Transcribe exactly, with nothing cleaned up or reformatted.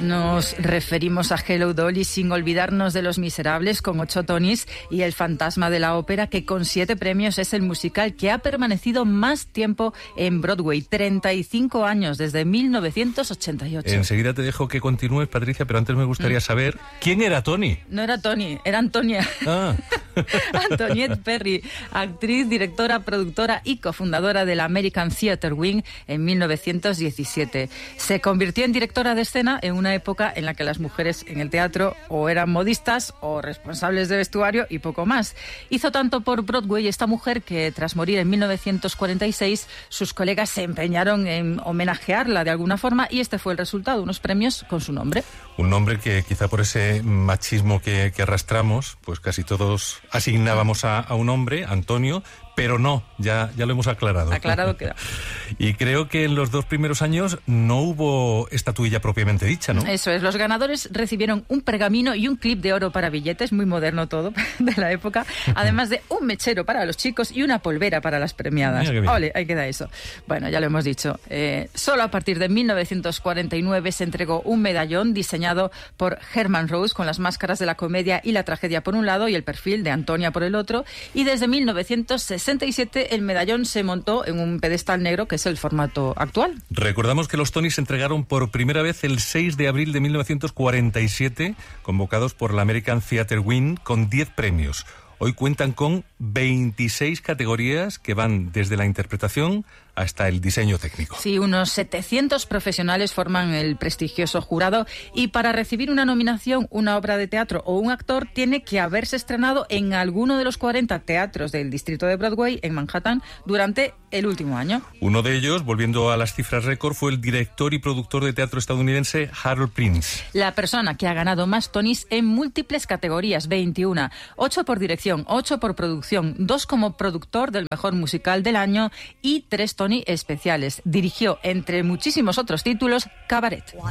Nos referimos a Hello Dolly sin olvidarnos de Los Miserables con ocho Tonys y El Fantasma de la Ópera, que con siete premios es el musical que ha permanecido más tiempo en Broadway, treinta y cinco años, desde mil novecientos ochenta y ocho. Enseguida te dejo que continúes, Patricia, pero antes me gustaría saber quién era Tony. No era Tony, era Antonia. Ah. Antoniette Perry, actriz, directora, productora y cofundadora del American Theatre Wing en mil novecientos diecisiete. Se convirtió en directora de escena en una época en la que las mujeres en el teatro o eran modistas o responsables de vestuario y poco más. Hizo tanto por Broadway esta mujer que tras morir en mil novecientos cuarenta y seis sus colegas se empeñaron en homenajearla de alguna forma y este fue el resultado, unos premios con su nombre. Un nombre que quizá por ese machismo que, que arrastramos, pues casi todos asignábamos a, a un hombre, Antonio, pero no, ya, ya lo hemos aclarado. Aclarado queda. Y creo que en los dos primeros años no hubo estatuilla propiamente dicha, ¿no? Eso es, los ganadores recibieron un pergamino y un clip de oro para billetes, muy moderno todo, de la época, además de un mechero para los chicos y una polvera para las premiadas. Ole, ahí queda eso. Bueno, ya lo hemos dicho. Eh, solo a partir de mil novecientos cuarenta y nueve se entregó un medallón diseñado por Herman Rose con las máscaras de la comedia y la tragedia por un lado y el perfil de Antonia por el otro, y desde mil novecientos sesenta y siete el medallón se montó en un pedestal negro, que es el formato actual. Recordamos que los Tonys se entregaron por primera vez el seis de abril de mil novecientos cuarenta y siete, convocados por la American Theatre Wing, con diez premios. Hoy cuentan con veintiséis categorías que van desde la interpretación hasta el diseño técnico. Sí, unos setecientos profesionales forman el prestigioso jurado y para recibir una nominación, una obra de teatro o un actor tiene que haberse estrenado en alguno de los cuarenta teatros del distrito de Broadway en Manhattan durante el último año. Uno de ellos, volviendo a las cifras récord, fue el director y productor de teatro estadounidense Harold Prince. La persona que ha ganado más Tonys en múltiples categorías, veintiuna, ocho por dirección, ocho por producción, dos como productor del mejor musical del año y tres Tony especiales. Dirigió, entre muchísimos otros títulos, Cabaret.